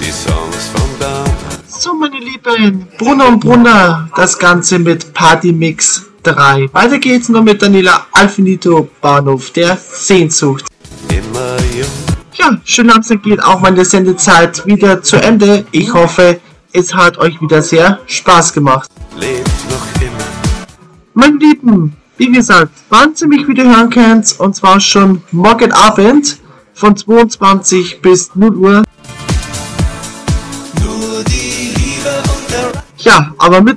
wie Songs von damals. So, meine Lieben, Brunner und Brunner, das Ganze mit Partymix 3. Weiter geht's noch mit Daniela Alfinito, Bahnhof der Sehnsucht. Immer jung. Ja, schön langsam geht auch meine Sendezeit wieder zu Ende. Ich hoffe, es hat euch wieder sehr Spaß gemacht. Lebt noch immer. Meine Lieben, wie gesagt, wann ihr mich wieder hören könnt, und zwar schon morgen Abend von 22 bis 0 Uhr. Nur die Liebe und der Ja, aber mit